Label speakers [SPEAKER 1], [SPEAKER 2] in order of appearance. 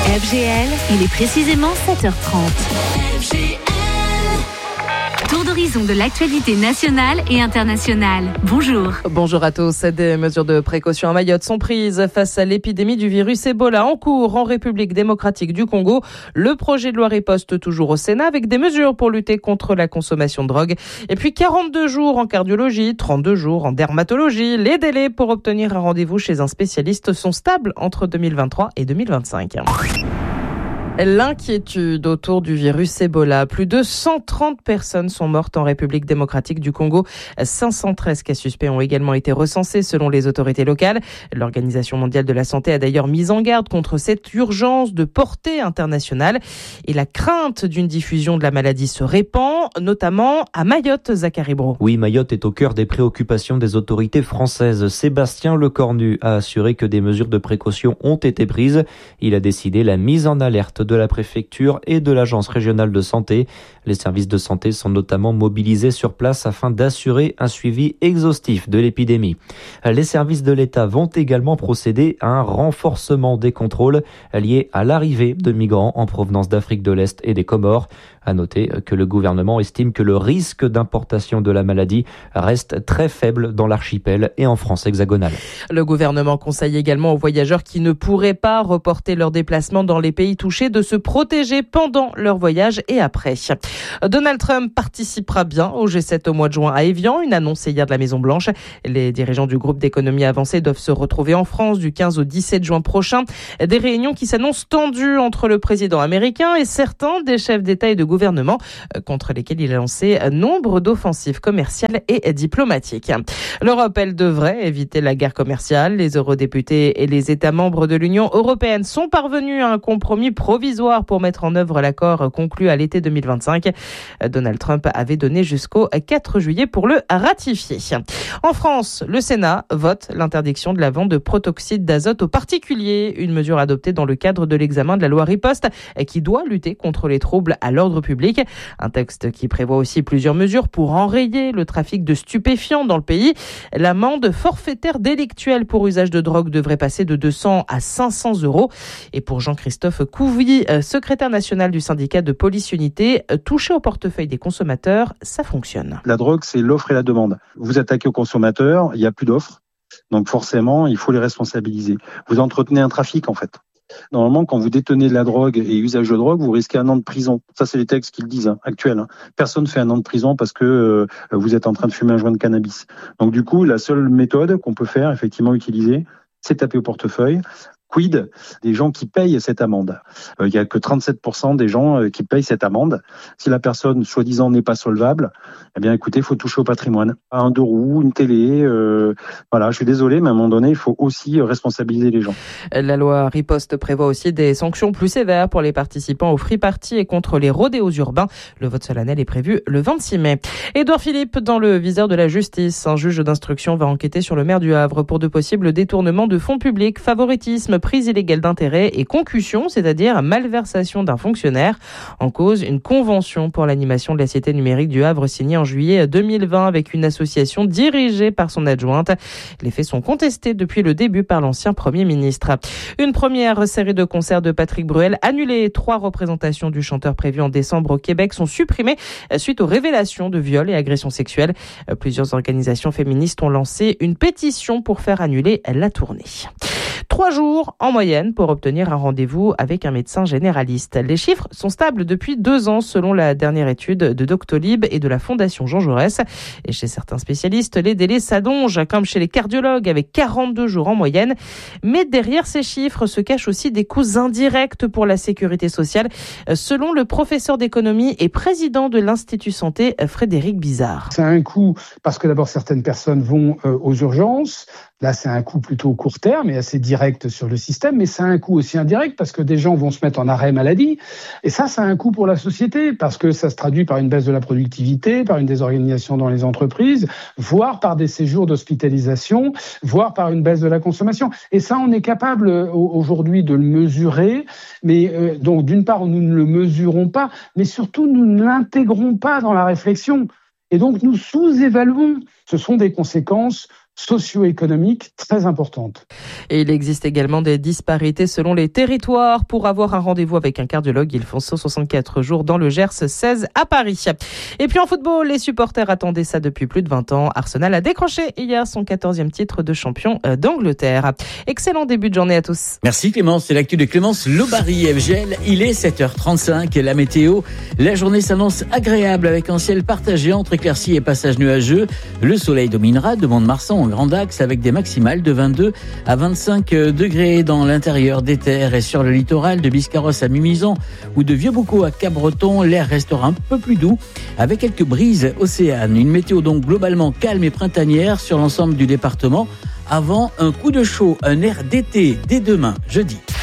[SPEAKER 1] FGL, il est précisément 7h30. FGL. Tour d'horizon de l'actualité nationale et internationale. Bonjour.
[SPEAKER 2] Bonjour à tous. Des mesures de précaution à Mayotte sont prises face à l'épidémie du virus Ebola en cours en République démocratique du Congo. Le projet de loi riposte toujours au Sénat avec des mesures pour lutter contre la consommation de drogue. Et puis 42 jours en cardiologie, 32 jours en dermatologie. Les délais pour obtenir un rendez-vous chez un spécialiste sont stables entre 2023 et 2025. L'inquiétude autour du virus Ebola. Plus de 130 personnes sont mortes en République démocratique du Congo. 513 cas suspects ont également été recensés selon les autorités locales. L'Organisation mondiale de la santé a d'ailleurs mis en garde contre cette urgence de portée internationale. Et la crainte d'une diffusion de la maladie se répand, notamment à Mayotte, Zachary Brault.
[SPEAKER 3] Oui, Mayotte est au cœur des préoccupations des autorités françaises. Sébastien Lecornu a assuré que des mesures de précaution ont été prises. Il a décidé la mise en alerte de la préfecture et de l'agence régionale de santé. Les services de santé sont notamment mobilisés sur place afin d'assurer un suivi exhaustif de l'épidémie. Les services de l'État vont également procéder à un renforcement des contrôles liés à l'arrivée de migrants en provenance d'Afrique de l'Est et des Comores. À noter que le gouvernement estime que le risque d'importation de la maladie reste très faible dans l'archipel et en France hexagonale.
[SPEAKER 2] Le gouvernement conseille également aux voyageurs qui ne pourraient pas reporter leur déplacement dans les pays touchés de se protéger pendant leur voyage et après. Donald Trump participera bien au G7 au mois de juin à Évian, une annonce hier de la Maison-Blanche. Les dirigeants du groupe d'économie avancée doivent se retrouver en France du 15 au 17 juin prochain. Des réunions qui s'annoncent tendues entre le président américain et certains des chefs d'État et de gouvernement contre lesquels il a lancé nombre d'offensives commerciales et diplomatiques. L'Europe, elle devrait éviter la guerre commerciale. Les eurodéputés et les États membres de l'Union européenne sont parvenus à un compromis provisoire pour mettre en œuvre l'accord conclu à l'été 2025. Donald Trump avait donné jusqu'au 4 juillet pour le ratifier. En France, le Sénat vote l'interdiction de la vente de protoxyde d'azote aux particuliers, une mesure adoptée dans le cadre de l'examen de la loi riposte qui doit lutter contre les troubles à l'ordre public. Un texte qui prévoit aussi plusieurs mesures pour enrayer le trafic de stupéfiants dans le pays. L'amende forfaitaire délictuelle pour usage de drogue devrait passer de 200 à 500 euros. Et pour Jean-Christophe Couvy, secrétaire national du syndicat de police unité, touché au portefeuille des consommateurs, ça fonctionne.
[SPEAKER 4] La drogue, c'est l'offre et la demande. Vous attaquez aux consommateurs, il n'y a plus d'offres. Donc forcément, il faut les responsabiliser. Vous entretenez un trafic en fait. Normalement, quand vous détenez de la drogue et usage de drogue, vous risquez 1 an de prison. Ça, c'est les textes qui le disent, actuels. Personne ne fait 1 an de prison parce que vous êtes en train de fumer un joint de cannabis. Donc du coup, la seule méthode qu'on peut faire, effectivement utiliser, c'est taper au portefeuille. Quid des gens qui payent cette amende? Il n'y a que 37% des gens qui payent cette amende. Si la personne, soi-disant, n'est pas solvable, eh bien, écoutez, il faut toucher au patrimoine. Un 2 roues, une télé, voilà, je suis désolé, mais à un moment donné, il faut aussi responsabiliser les gens.
[SPEAKER 2] La loi riposte prévoit aussi des sanctions plus sévères pour les participants aux free parties et contre les rodéos urbains. Le vote solennel est prévu le 26 mai. Édouard Philippe, dans le viseur de la justice, un juge d'instruction va enquêter sur le maire du Havre pour de possibles détournements de fonds publics, favoritisme, prise illégale d'intérêt et concussion, c'est-à-dire malversation d'un fonctionnaire. En cause, une convention pour l'animation de la Cité numérique du Havre signée en juillet 2020 avec une association dirigée par son adjointe. Les faits sont contestés depuis le début par l'ancien Premier ministre. Une première série de concerts de Patrick Bruel annulée. 3 représentations du chanteur prévues en décembre au Québec sont supprimées suite aux révélations de viols et agressions sexuelles. Plusieurs organisations féministes ont lancé une pétition pour faire annuler la tournée. 3 jours en moyenne pour obtenir un rendez-vous avec un médecin généraliste. Les chiffres sont stables depuis 2 ans selon la dernière étude de Doctolib et de la Fondation Jean Jaurès. Et chez certains spécialistes, les délais s'allongent comme chez les cardiologues avec 42 jours en moyenne. Mais derrière ces chiffres se cachent aussi des coûts indirects pour la sécurité sociale selon le professeur d'économie et président de l'Institut Santé, Frédéric Bizard.
[SPEAKER 5] C'est un coût parce que d'abord certaines personnes vont aux urgences. Là, c'est un coût plutôt court terme et assez direct sur le système, mais c'est un coût aussi indirect parce que des gens vont se mettre en arrêt maladie. Et ça, c'est un coût pour la société parce que ça se traduit par une baisse de la productivité, par une désorganisation dans les entreprises, voire par des séjours d'hospitalisation, voire par une baisse de la consommation. Et ça, on est capable aujourd'hui de le mesurer. Mais donc, d'une part, nous ne le mesurons pas, mais surtout, nous ne l'intégrons pas dans la réflexion. Et donc, nous sous-évaluons. Ce sont des conséquences socio-économique très importante.
[SPEAKER 2] Et il existe également des disparités selon les territoires. Pour avoir un rendez-vous avec un cardiologue, il faut 164 jours dans le Gers, 16 à Paris. Et puis en football, les supporters attendaient ça depuis plus de 20 ans. Arsenal a décroché hier son 14e titre de champion d'Angleterre. Excellent début de journée à tous.
[SPEAKER 6] Merci Clémence, c'est l'actu de Clémence Lobary FGL. Il est 7h35 et la météo. La journée s'annonce agréable avec un ciel partagé entre éclaircies et passages nuageux. Le soleil dominera de Mont-de-Marsan en grand axe avec des maximales de 22 à 25 degrés dans l'intérieur des terres et sur le littoral de Biscarrosse à Mimizan ou de Vieux-Boucau à Cap-Breton. L'air restera un peu plus doux avec quelques brises océanes. Une météo donc globalement calme et printanière sur l'ensemble du département avant un coup de chaud, un air d'été dès demain, jeudi.